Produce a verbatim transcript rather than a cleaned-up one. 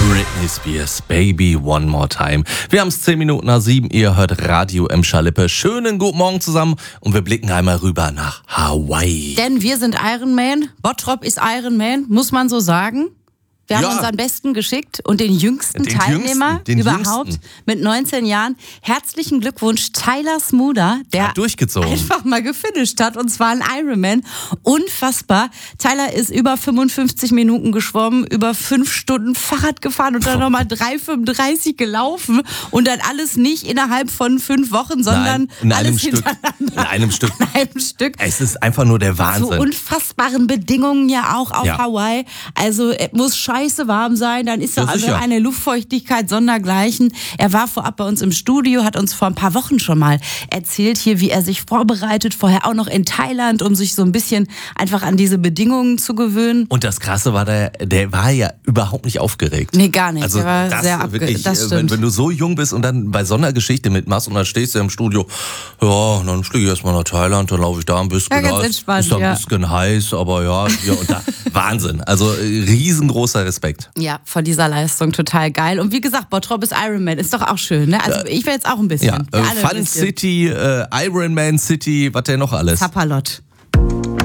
Britney Spears, Baby One More Time. Wir haben es zehn Minuten nach sieben, ihr hört Radio Emscher Lippe. Schönen guten Morgen zusammen und wir blicken einmal rüber nach Hawaii. Denn wir sind Iron Man, Bottrop ist Iron Man, muss man so sagen. Wir haben Ja. unseren Besten geschickt und den jüngsten Den Teilnehmer jüngsten, den überhaupt jüngsten. mit neunzehn Jahren. Herzlichen Glückwunsch, Tyler Smuda, der Hat durchgezogen. einfach mal gefinisht hat, und zwar ein Ironman. Unfassbar. Tyler ist über fünfundfünfzig Minuten geschwommen, über fünf Stunden Fahrrad gefahren und dann nochmal drei fünfunddreißig gelaufen und dann alles nicht innerhalb von fünf Wochen, sondern Nein, in einem alles Stück. hintereinander. In einem Stück. In einem Stück. Es ist einfach nur der Zu Wahnsinn. unfassbaren Bedingungen ja auch auf Ja. Hawaii. Also es muss scheiße warm sein, dann ist da Ja, also sicher. eine Luftfeuchtigkeit sondergleichen. Er war vorab bei uns im Studio, hat uns vor ein paar Wochen schon mal erzählt hier, wie er sich vorbereitet, vorher auch noch in Thailand, um sich so ein bisschen einfach an diese Bedingungen zu gewöhnen. Und das Krasse war, der, der war ja überhaupt nicht aufgeregt. Nee, gar nicht. Also Der war das sehr abge- wirklich, das äh, stimmt. wenn, wenn du so jung bist und dann bei so einer Geschichte mitmachst und dann stehst du im Studio, ja, dann fliege ich erstmal nach Thailand, dann laufe ich da ein bisschen. Ja, ganz da ist- entspannt, ist da ein ja. bisschen heiß, aber ja, ja und da, Wahnsinn. Also äh, riesengroßer Respekt. Ja, von dieser Leistung total geil. Und wie gesagt, Bottrop ist Ironman, ist doch auch schön, ne? Also ich will jetzt auch ein bisschen. Ja, Wir äh, alle ein Fun bisschen. City, äh, Ironman City, was denn noch alles? Zapperlot.